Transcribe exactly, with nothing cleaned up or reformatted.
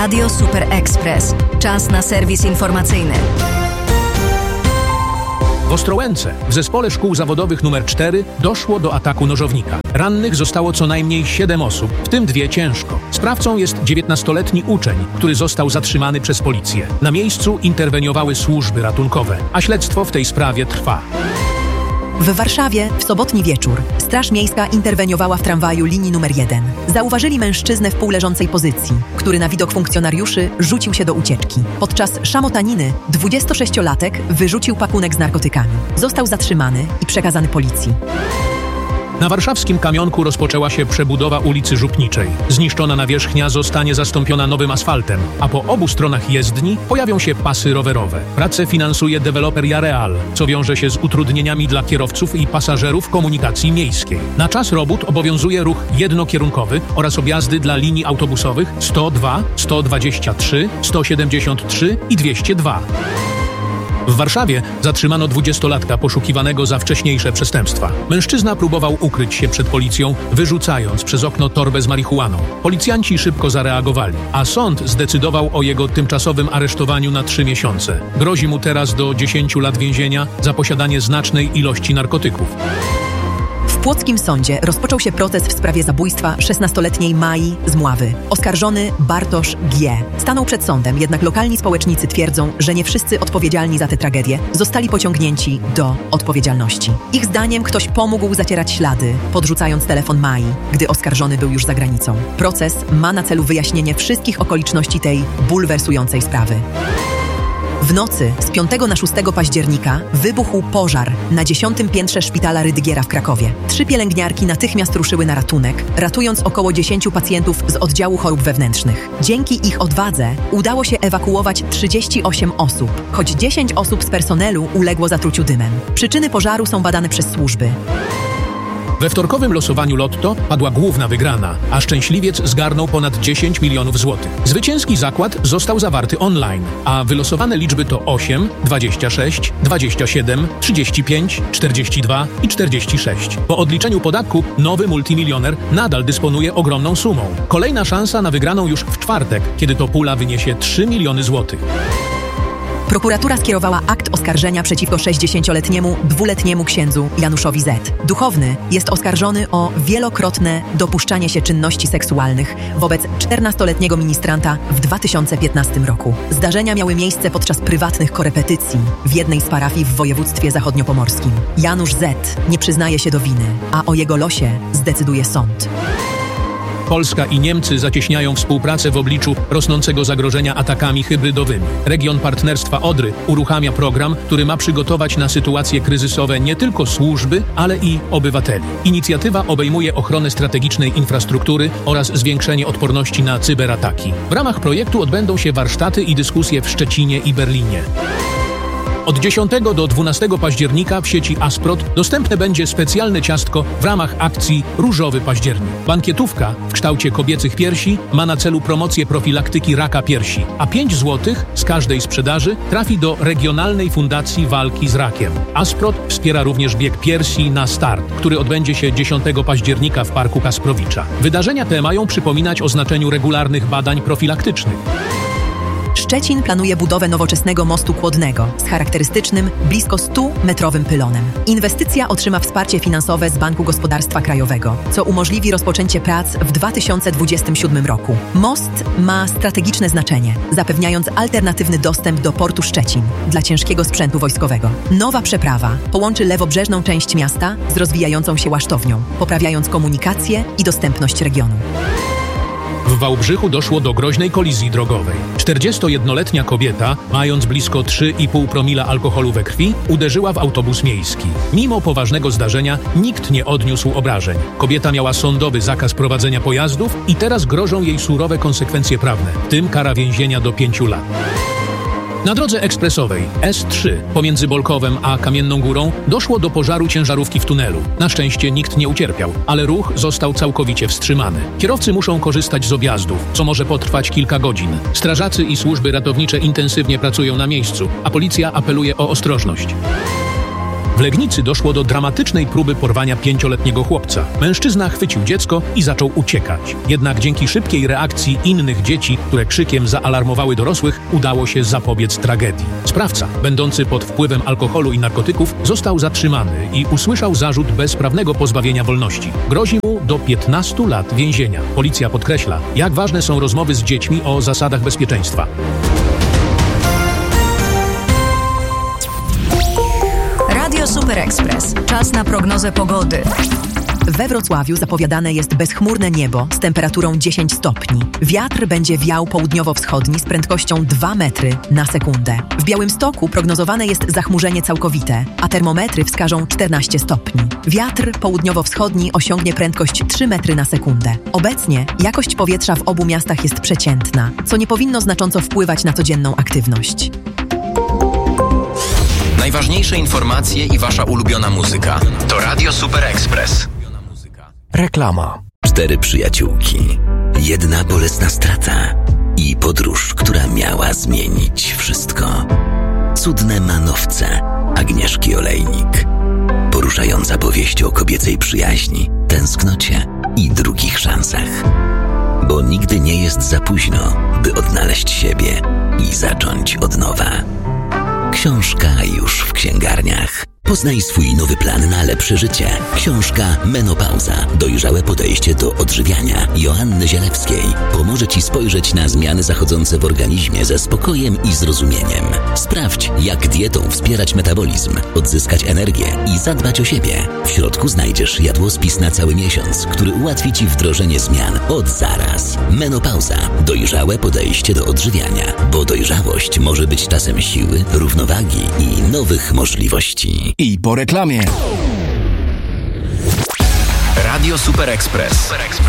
Radio Super Express. Czas na serwis informacyjny. W Ostrołęce, w Zespole Szkół Zawodowych numer cztery, doszło do ataku nożownika. Rannych zostało co najmniej siedem osób, w tym dwie ciężko. Sprawcą jest dziewiętnastoletni uczeń, który został zatrzymany przez policję. Na miejscu interweniowały służby ratunkowe, a śledztwo w tej sprawie trwa. W Warszawie w sobotni wieczór Straż Miejska interweniowała w tramwaju linii numer jeden. Zauważyli mężczyznę w półleżącej pozycji, który na widok funkcjonariuszy rzucił się do ucieczki. Podczas szamotaniny dwudziestosześciolatek wyrzucił pakunek z narkotykami. Został zatrzymany i przekazany policji. Na warszawskim Kamionku rozpoczęła się przebudowa ulicy Żupniczej. Zniszczona nawierzchnia zostanie zastąpiona nowym asfaltem, a po obu stronach jezdni pojawią się pasy rowerowe. Pracę finansuje deweloper Jareal, co wiąże się z utrudnieniami dla kierowców i pasażerów komunikacji miejskiej. Na czas robót obowiązuje ruch jednokierunkowy oraz objazdy dla linii autobusowych sto dwa, sto dwadzieścia trzy, sto siedemdziesiąt trzy i dwieście dwa. W Warszawie zatrzymano dwudziestolatka poszukiwanego za wcześniejsze przestępstwa. Mężczyzna próbował ukryć się przed policją, wyrzucając przez okno torbę z marihuaną. Policjanci szybko zareagowali, a sąd zdecydował o jego tymczasowym aresztowaniu na trzy miesiące. Grozi mu teraz do dziesięciu lat więzienia za posiadanie znacznej ilości narkotyków. W płockim sądzie rozpoczął się proces w sprawie zabójstwa szesnastoletniej Mai z Mławy. Oskarżony Bartosz G. stanął przed sądem, jednak lokalni społecznicy twierdzą, że nie wszyscy odpowiedzialni za tę tragedię zostali pociągnięci do odpowiedzialności. Ich zdaniem ktoś pomógł zacierać ślady, podrzucając telefon Mai, gdy oskarżony był już za granicą. Proces ma na celu wyjaśnienie wszystkich okoliczności tej bulwersującej sprawy. W nocy z piątego na szóstego października wybuchł pożar na dziesiątym piętrze szpitala Rydygiera w Krakowie. Trzy pielęgniarki natychmiast ruszyły na ratunek, ratując około dziesięciu pacjentów z oddziału chorób wewnętrznych. Dzięki ich odwadze udało się ewakuować trzydzieści osiem osób, choć dziesięć osób z personelu uległo zatruciu dymem. Przyczyny pożaru są badane przez służby. We wtorkowym losowaniu Lotto padła główna wygrana, a szczęśliwiec zgarnął ponad dziesięć milionów złotych. Zwycięski zakład został zawarty online, a wylosowane liczby to osiem, dwadzieścia sześć, dwadzieścia siedem, trzydzieści pięć, czterdzieści dwa i czterdzieści sześć. Po odliczeniu podatku nowy multimilioner nadal dysponuje ogromną sumą. Kolejna szansa na wygraną już w czwartek, kiedy to pula wyniesie trzy miliony złotych. Prokuratura skierowała akt oskarżenia przeciwko sześćdziesięcioletniemu dwuletniemu księdzu Januszowi Z. Duchowny jest oskarżony o wielokrotne dopuszczanie się czynności seksualnych wobec czternastoletniego ministranta w dwa tysiące piętnastym roku. Zdarzenia miały miejsce podczas prywatnych korepetycji w jednej z parafii w województwie zachodniopomorskim. Janusz Z. nie przyznaje się do winy, a o jego losie zdecyduje sąd. Polska i Niemcy zacieśniają współpracę w obliczu rosnącego zagrożenia atakami hybrydowymi. Region Partnerstwa Odry uruchamia program, który ma przygotować na sytuacje kryzysowe nie tylko służby, ale i obywateli. Inicjatywa obejmuje ochronę strategicznej infrastruktury oraz zwiększenie odporności na cyberataki. W ramach projektu odbędą się warsztaty i dyskusje w Szczecinie i Berlinie. Od dziesiątego do dwunastego października w sieci Asprot dostępne będzie specjalne ciastko w ramach akcji Różowy Październik. Bankietówka w kształcie kobiecych piersi ma na celu promocję profilaktyki raka piersi, a pięć złotych z każdej sprzedaży trafi do Regionalnej Fundacji Walki z Rakiem. Asprot wspiera również bieg piersi na start, który odbędzie się dziesiątego października w Parku Kasprowicza. Wydarzenia te mają przypominać o znaczeniu regularnych badań profilaktycznych. Szczecin planuje budowę nowoczesnego mostu kłodnego z charakterystycznym, blisko stumetrowym pylonem. Inwestycja otrzyma wsparcie finansowe z Banku Gospodarstwa Krajowego, co umożliwi rozpoczęcie prac w dwa tysiące dwudziestym siódmym roku. Most ma strategiczne znaczenie, zapewniając alternatywny dostęp do portu Szczecin dla ciężkiego sprzętu wojskowego. Nowa przeprawa połączy lewobrzeżną część miasta z rozwijającą się Łasztownią, poprawiając komunikację i dostępność regionu. W Wałbrzychu doszło do groźnej kolizji drogowej. czterdziestojednoletnia kobieta, mając blisko trzy i pół promila alkoholu we krwi, uderzyła w autobus miejski. Mimo poważnego zdarzenia nikt nie odniósł obrażeń. Kobieta miała sądowy zakaz prowadzenia pojazdów i teraz grożą jej surowe konsekwencje prawne, w tym kara więzienia do pięciu lat. Na drodze ekspresowej S trzy pomiędzy Bolkowem a Kamienną Górą doszło do pożaru ciężarówki w tunelu. Na szczęście nikt nie ucierpiał, ale ruch został całkowicie wstrzymany. Kierowcy muszą korzystać z objazdów, co może potrwać kilka godzin. Strażacy i służby ratownicze intensywnie pracują na miejscu, a policja apeluje o ostrożność. W Legnicy doszło do dramatycznej próby porwania pięcioletniego chłopca. Mężczyzna chwycił dziecko i zaczął uciekać. Jednak dzięki szybkiej reakcji innych dzieci, które krzykiem zaalarmowały dorosłych, udało się zapobiec tragedii. Sprawca, będący pod wpływem alkoholu i narkotyków, został zatrzymany i usłyszał zarzut bezprawnego pozbawienia wolności. Grozi mu do piętnastu lat więzienia. Policja podkreśla, jak ważne są rozmowy z dziećmi o zasadach bezpieczeństwa. Radio Super Express. Czas na prognozę pogody. We Wrocławiu zapowiadane jest bezchmurne niebo z temperaturą dziesięć stopni. Wiatr będzie wiał południowo-wschodni z prędkością dwa metry na sekundę. W Białymstoku prognozowane jest zachmurzenie całkowite, a termometry wskażą czternaście stopni. Wiatr południowo-wschodni osiągnie prędkość trzy metry na sekundę. Obecnie jakość powietrza w obu miastach jest przeciętna, co nie powinno znacząco wpływać na codzienną aktywność. Najważniejsze informacje i wasza ulubiona muzyka to Radio Super Express. Reklama. Cztery przyjaciółki, jedna bolesna strata i podróż, która miała zmienić wszystko. Cudne manowce Agnieszki Olejnik. Poruszająca powieść o kobiecej przyjaźni, tęsknocie i drugich szansach. Bo nigdy nie jest za późno, by odnaleźć siebie i zacząć od nowa. Książka już w księgarniach. Poznaj swój nowy plan na lepsze życie. Książka Menopauza. Dojrzałe podejście do odżywiania Joanny Zielewskiej pomoże Ci spojrzeć na zmiany zachodzące w organizmie ze spokojem i zrozumieniem. Sprawdź, jak dietą wspierać metabolizm, odzyskać energię i zadbać o siebie. W środku znajdziesz jadłospis na cały miesiąc, który ułatwi Ci wdrożenie zmian od zaraz. Menopauza. Dojrzałe podejście do odżywiania, bo dojrzałość może być czasem siły, równowagi i nowych możliwości. I po reklamie. Radio Super Express.